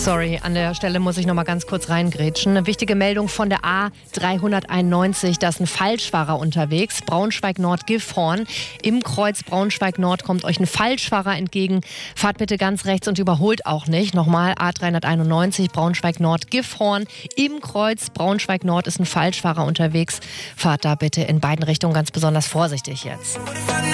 Sorry, an der Stelle muss ich noch mal ganz kurz reingrätschen. Eine wichtige Meldung von der A391, da ist ein Falschfahrer unterwegs. Braunschweig-Nord-Gifhorn. Im Kreuz Braunschweig-Nord kommt euch ein Falschfahrer entgegen. Fahrt bitte ganz rechts und überholt auch nicht. Nochmal A391, Braunschweig-Nord-Gifhorn. Im Kreuz Braunschweig-Nord ist ein Falschfahrer unterwegs. Fahrt da bitte in beiden Richtungen ganz besonders vorsichtig jetzt.